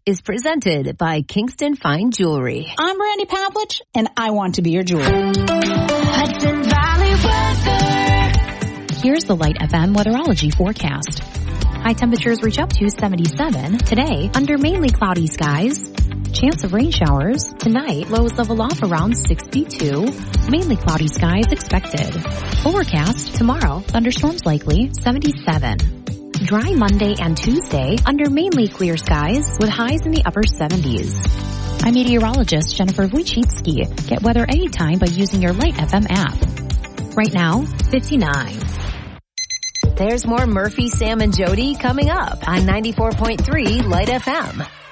is presented by Kingston Fine Jewelry. I'm Brandy Pavlich, and I want to be your jeweler. Hudson Valley weather. Here's the Light FM weatherology forecast. High temperatures reach up to 77. Today, under mainly cloudy skies. Chance of rain showers. Tonight, lows level off around 62. Mainly cloudy skies expected. Overcast tomorrow. Thunderstorms likely 77. Dry Monday and Tuesday under mainly clear skies with highs in the upper 70s. I'm meteorologist Jennifer Wojcicki. Get weather anytime by using your Light FM app. Right now, 59. There's more Murphy, Sam, and Jody coming up on 94.3 Light FM.